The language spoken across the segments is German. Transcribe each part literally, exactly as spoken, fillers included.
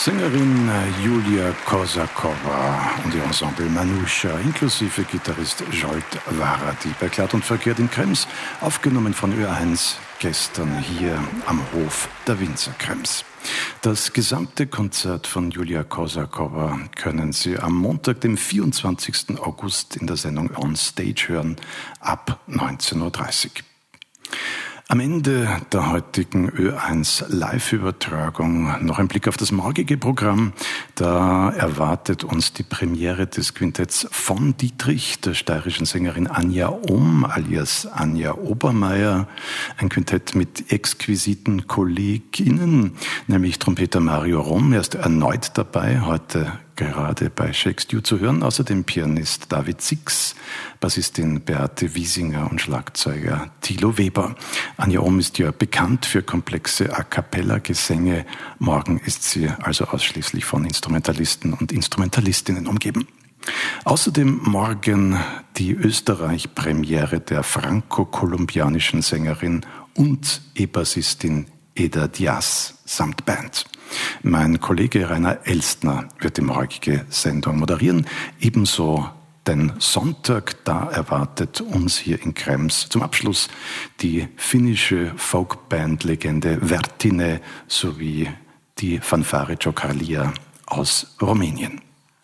Sängerin Julia Kosakowa und ihr Ensemble Manusha inklusive Gitarrist Zsolt Váradi bei Glatt und Verkehrt in Krems, aufgenommen von Ö eins gestern hier am Hof der Winzer Krems. Das gesamte Konzert von Julia Kosakowa können Sie am Montag, dem vierundzwanzigsten August in der Sendung On Stage hören, ab neunzehn Uhr dreißig. Am Ende der heutigen Ö eins Live-Übertragung noch ein Blick auf das morgige Programm. Da erwartet uns die Premiere des Quintetts von Dietrich, der steirischen Sängerin Anja Ohm alias Anja Obermeier. Ein Quintett mit exquisiten KollegInnen, nämlich Trompeter Mario Rom. Er ist erneut dabei, heute gerade bei Shake Stew zu hören. Außerdem Pianist David Six, Bassistin Beate Wiesinger und Schlagzeuger Thilo Weber. Anja Ohm ist ja bekannt für komplexe A-Cappella-Gesänge. Morgen ist sie also ausschließlich von Instrumentalisten und Instrumentalistinnen umgeben. Außerdem morgen die Österreich-Premiere der franco-kolumbianischen Sängerin und E-Bassistin Eda Diaz samt Band. Mein Kollege Rainer Elstner wird die morgige Sendung moderieren. Ebenso den Sonntag, da erwartet uns hier in Krems zum Abschluss die finnische Folkband-Legende Vertine sowie die Fanfare Jokarlia aus Rumänien.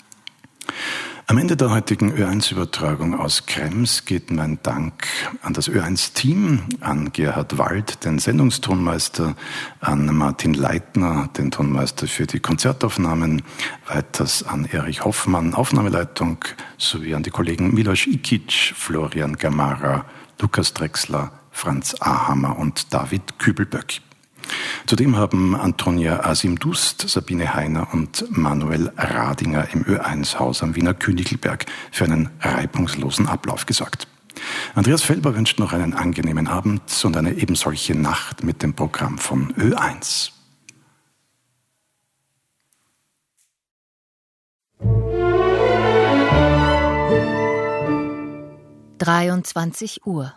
Am Ende der heutigen Ö eins Übertragung aus Krems geht mein Dank an das Ö eins Team, an Gerhard Wald, den Sendungstonmeister, an Martin Leitner, den Tonmeister für die Konzertaufnahmen, weiters an Erich Hoffmann, Aufnahmeleitung, sowie an die Kollegen Milos Ikic, Florian Gamara, Lukas Drexler, Franz Ahammer und David Kübelböck. Zudem haben Antonia Asim-Dust, Sabine Heiner und Manuel Radinger im Ö eins Haus am Wiener Königelberg für einen reibungslosen Ablauf gesorgt. Andreas Felber wünscht noch einen angenehmen Abend und eine ebensolche Nacht mit dem Programm von Ö eins. dreiundzwanzig Uhr.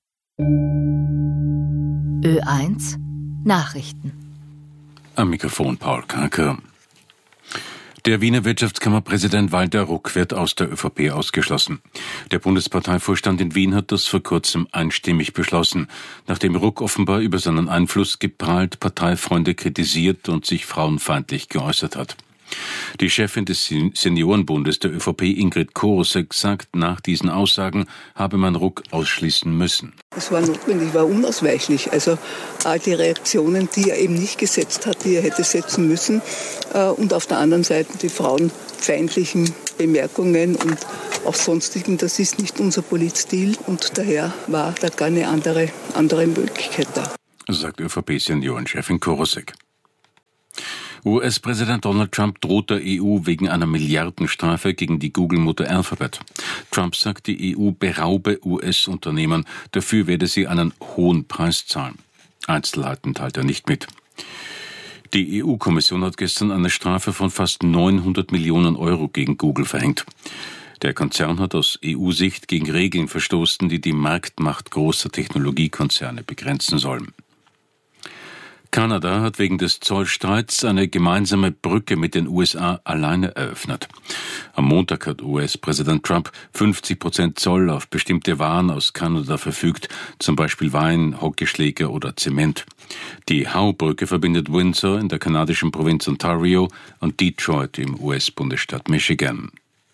Ö eins Nachrichten. Am Mikrofon Paul Kanker. Der Wiener Wirtschaftskammerpräsident Walter Ruck wird aus der ÖVP ausgeschlossen. Der Bundesparteivorstand in Wien hat das vor kurzem einstimmig beschlossen, nachdem Ruck offenbar über seinen Einfluss geprahlt, Parteifreunde kritisiert und sich frauenfeindlich geäußert hat. Die Chefin des Seniorenbundes der ÖVP, Ingrid Korosek, sagt, nach diesen Aussagen habe man Ruck ausschließen müssen. Es war notwendig, war unausweichlich. Also all die Reaktionen, die er eben nicht gesetzt hat, die er hätte setzen müssen. Und auf der anderen Seite die frauenfeindlichen Bemerkungen und auch sonstigen, das ist nicht unser Politstil. Und daher war da gar eine andere, andere Möglichkeit da. Sagt ÖVP-Seniorenchefin Korosek. U S-Präsident Donald Trump droht der E U wegen einer Milliardenstrafe gegen die Google-Mutter Alphabet. Trump sagt, die E U beraube U S-Unternehmen, dafür werde sie einen hohen Preis zahlen. Einzelheiten teilt er nicht mit. Die E U-Kommission hat gestern eine Strafe von fast neunhundert Millionen Euro gegen Google verhängt. Der Konzern hat aus E U-Sicht gegen Regeln verstoßen, die die Marktmacht großer Technologiekonzerne begrenzen sollen. Kanada hat wegen des Zollstreits eine gemeinsame Brücke mit den U S A alleine eröffnet. Am Montag hat U S-Präsident Trump fünfzig Prozent Zoll auf bestimmte Waren aus Kanada verfügt, zum Beispiel Wein, Hockeyschläger oder Zement. Die Howe-Brücke verbindet Windsor in der kanadischen Provinz Ontario und Detroit im U S-Bundesstaat Michigan.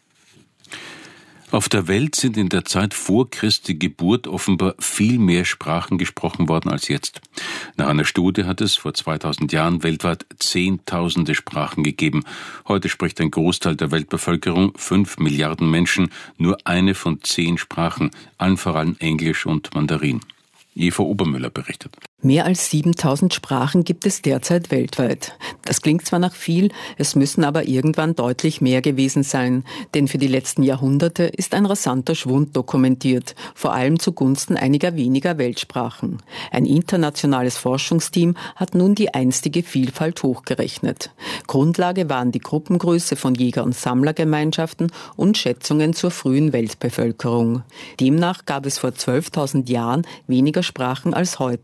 Auf der Welt sind in der Zeit vor Christi Geburt offenbar viel mehr Sprachen gesprochen worden als jetzt. Nach einer Studie hat es vor zweitausend Jahren weltweit Zehntausende Sprachen gegeben. Heute spricht ein Großteil der Weltbevölkerung, fünf Milliarden Menschen, nur eine von zehn Sprachen, allen voran Englisch und Mandarin. Eva Obermüller berichtet. Mehr als siebentausend Sprachen gibt es derzeit weltweit. Das klingt zwar nach viel, es müssen aber irgendwann deutlich mehr gewesen sein. Denn für die letzten Jahrhunderte ist ein rasanter Schwund dokumentiert, vor allem zugunsten einiger weniger Weltsprachen. Ein internationales Forschungsteam hat nun die einstige Vielfalt hochgerechnet. Grundlage waren die Gruppengröße von Jäger- und Sammlergemeinschaften und Schätzungen zur frühen Weltbevölkerung. Demnach gab es vor zwölftausend Jahren weniger Sprachen als heute.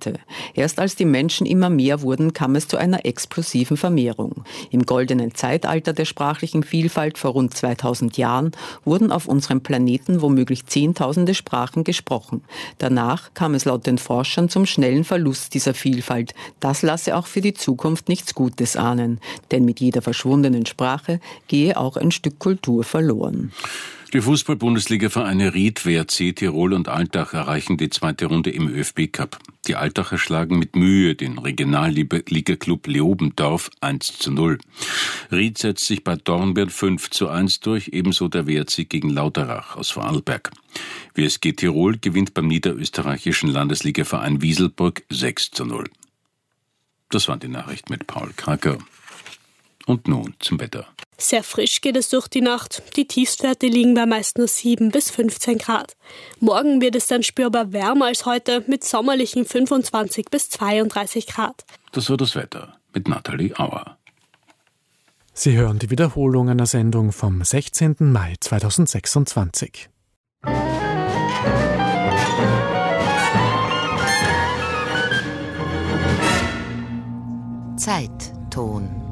Erst als die Menschen immer mehr wurden, kam es zu einer explosiven Vermehrung. Im goldenen Zeitalter der sprachlichen Vielfalt vor rund zweitausend Jahren wurden auf unserem Planeten womöglich zehntausende Sprachen gesprochen. Danach kam es laut den Forschern zum schnellen Verlust dieser Vielfalt. Das lasse auch für die Zukunft nichts Gutes ahnen. Denn mit jeder verschwundenen Sprache gehe auch ein Stück Kultur verloren. Die Fußball-Bundesliga-Vereine Ried, W R C, Tirol und Altach erreichen die zweite Runde im ÖFB-Cup. Die Altacher schlagen mit Mühe den Regionalliga-Club Leobendorf eins zu null. Ried setzt sich bei Dornbirn fünf zu eins durch, ebenso der W R C gegen Lauterach aus Vorarlberg. W S G Tirol gewinnt beim niederösterreichischen Landesligaverein Wieselburg sechs zu null. Das waren die Nachrichten mit Paul Kraker. Und nun zum Wetter. Sehr frisch geht es durch die Nacht. Die Tiefstwerte liegen bei meist nur sieben bis fünfzehn Grad. Morgen wird es dann spürbar wärmer als heute mit sommerlichen fünfundzwanzig bis zweiunddreißig Grad. Das war das Wetter mit Nathalie Auer. Sie hören die Wiederholung einer Sendung vom sechzehnten Mai zweitausendsechsundzwanzig. Zeitton.